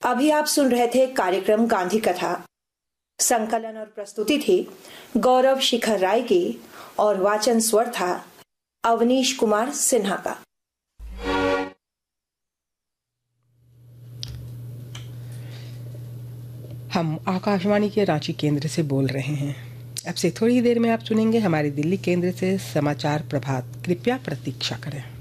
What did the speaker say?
अभी आप सुन रहे थे कार्यक्रम गांधी कथा। संकलन और प्रस्तुति थी गौरव शिखर राय की और वाचन स्वर था अवनीश कुमार सिन्हा का। हम आकाशवाणी के रांची केंद्र से बोल रहे हैं। अब से थोड़ी देर में आप सुनेंगे हमारे दिल्ली केंद्र से समाचार प्रभात। कृपया प्रतीक्षा करें।